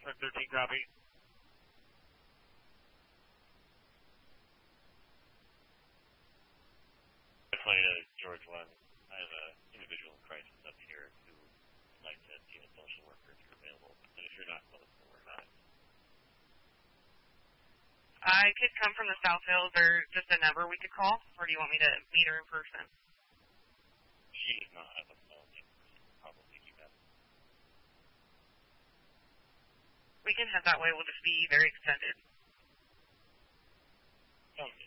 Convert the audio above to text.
13 copy. Definitely George 1. I have an individual in crisis up here who would like to see a social worker if you're available. And if you're not close, then we're not. I could come from the South Hills, or just a number we could call, or do you want me to meet her in person? She is not at the phone in person. Probably you have. We can head that way. We'll just be very extended. Okay.